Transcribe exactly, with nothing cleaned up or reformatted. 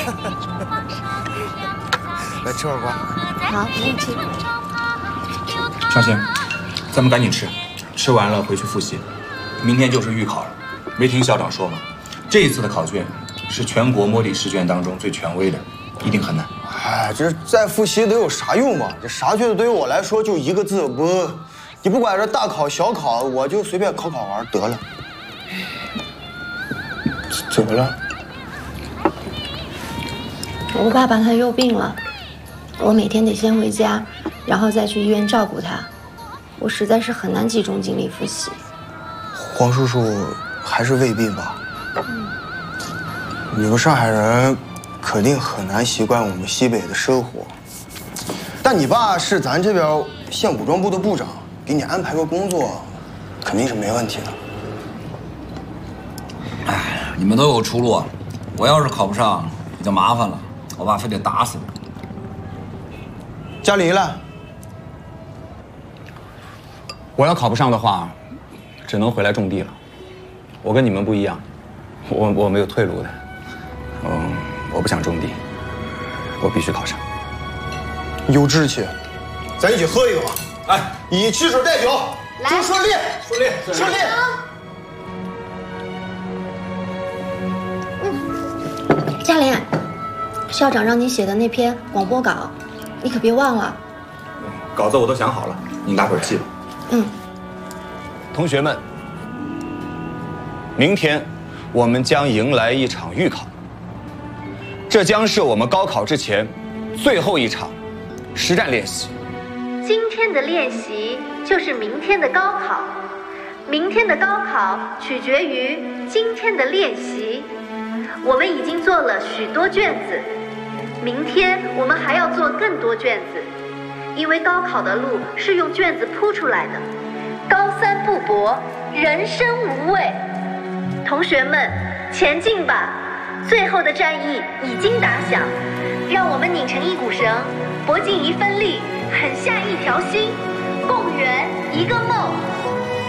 来吃会瓜。 好，没问题。 尚兴，咱们赶紧吃，吃完了回去复习。明天就是预考了，没听校长说吗？这一次的考卷是全国摸底试卷当中最权威的，一定很难。 哎，这再复习得有啥用嘛？这啥卷子对于我来说就一个字不。你不管这大考小考，我就随便考考玩得了。怎么了？ 我爸爸他又病了，我每天得先回家，然后再去医院照顾他。我实在是很难集中精力复习。 黄叔叔还是胃病吧？嗯。你们上海人肯定很难习惯我们西北的生活，但你爸是咱这边县武装部的部长。给你安排个工作，肯定是没问题的。 哎，你们都有出路，我要是考不上，也就麻烦了。我爸非得打死我。 嘉玲呢？ 我要考不上的话，只能回来种地了。我跟你们不一样，我我没有退路的。嗯，我不想种地，我必须考上。 有志气，咱一起喝一个吧。哎，以汽水代表，祝顺利，顺利，顺利。 嗯，嘉玲，校长让你写的那篇广播稿，你可别忘了。 稿子我都想好了，你拿会儿记吧。 嗯。 同学们，明天我们将迎来一场预考，这将是我们高考之前最后一场实战练习。 今天的练习就是明天的高考，明天的高考取决于今天的练习。我们已经做了许多卷子，明天我们还要做更多卷子，因为高考的路是用卷子铺出来的。高三不搏，人生无畏。同学们，前进吧！最后的战役已经打响，让我们拧成一股绳，搏尽一份力，狠下一条心，共圆一个梦。